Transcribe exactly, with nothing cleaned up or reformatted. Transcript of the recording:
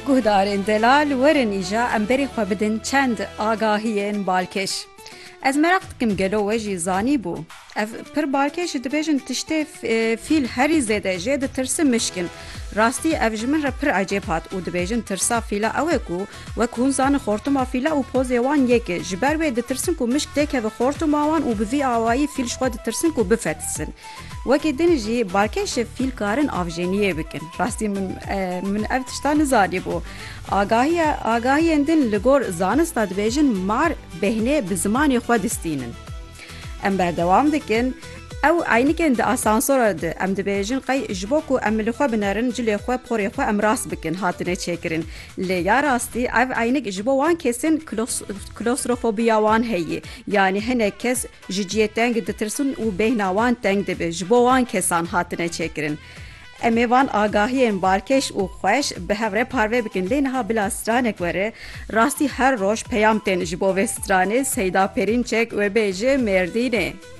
Guhdarên delal werin îja em berê xwe bidin çend agahiyên balkêş. Ez merak dikim gelo we jî zanî bû. Ev pir balkêş dibêjin tiştê fîl herî zêde jê ditirsin mişkin. Rastî ev ji min re pir ecêb hat û dibêjin tirsa fîla ew e ku wek hûn zanin xortuma fîla û pozê wan yek e. Ji ber wê ditirsin ku mişk têkeve xortuma wan û bi vî awayî fîl ji xwe ditirsin ku bifetisin. Wekî din jî balkêşê fîl karin avjeniyê bikin. Rastî min min ev tişta nizanî bû. Agahiya agahiyên din li gor zanista dibêjin mar behnê bi zimanê xwe distînin. Em berdewam dikin, ew aynîkên di asansora de em dibêjin qey ji bo ku em li xwe binerin cilê xwe porê xwe em rast bikin hatine çêkirin. Lê ya rastî ev aynîk ji bo wan kesên klostrofobiya wan heye. Yani hinek kes ji ciyê teng ditirsin û bêhna wan teng dibe. Ji bo wan kesan hatine çêkirin. Em ê van agahiyên balkêş û xweş bi hev re parve bikin. Lê niha bila stranek were rastî her roj peyam tên ji bo vê stranê Seyda Perinçek wê bêje Mêrdînê.